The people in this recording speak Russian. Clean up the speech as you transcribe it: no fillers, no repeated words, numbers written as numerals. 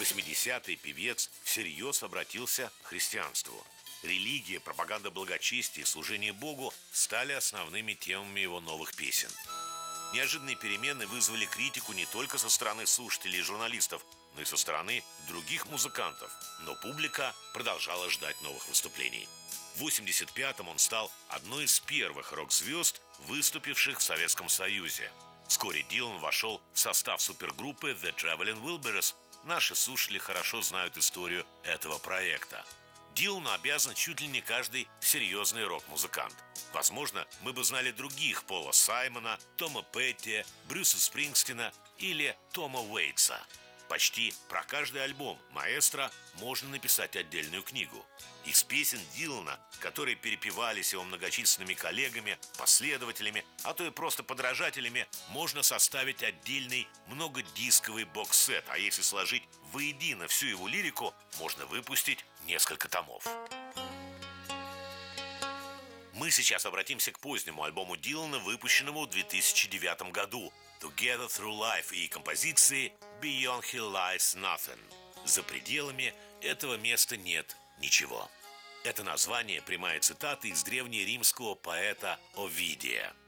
80-е певец всерьез обратился к христианству. Религия, пропаганда благочестия и служение Богу стали основными темами его новых песен. Неожиданные перемены вызвали критику не только со стороны слушателей и журналистов, но и со стороны других музыкантов. Но публика продолжала ждать новых выступлений. В 85-м он стал одной из первых рок-звезд, выступивших в Советском Союзе. Вскоре Дилан вошел в состав супергруппы The Traveling Wilburys. Наши слушатели хорошо знают историю этого проекта. Дилану обязан чуть ли не каждый серьезный рок-музыкант. Возможно, мы бы знали других: Пола Саймона, Тома Петти, Брюса Спрингстина или Тома Уэйтса. Почти про каждый альбом маэстро можно написать отдельную книгу. Из песен Дилана, которые перепевались его многочисленными коллегами, последователями, а то и просто подражателями, можно составить отдельный многодисковый бокс-сет. А если сложить воедино всю его лирику, можно выпустить несколько томов. Мы сейчас обратимся к позднему альбому Дилана, выпущенному в 2009 году, Together Through Life, и композиции Beyond Here Lies Nothing. За пределами этого места нет ничего. Это название – прямая цитата из древнеримского поэта Овидия.